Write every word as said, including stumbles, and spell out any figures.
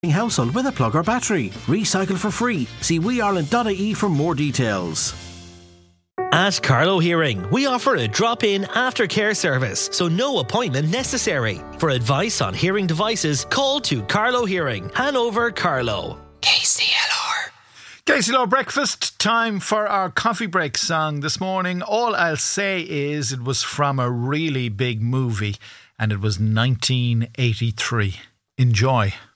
household with a plug or battery. Recycle for free. See we ireland dot I E for more details. At Carlow Hearing, we offer a drop-in aftercare service, so no appointment necessary. For advice on hearing devices, call to Carlow Hearing, Hanover, Carlow. K C L R. K C L R Breakfast, time for our coffee break song this morning. All I'll say is it was from a really big movie, and it was nineteen eighty-three. Enjoy.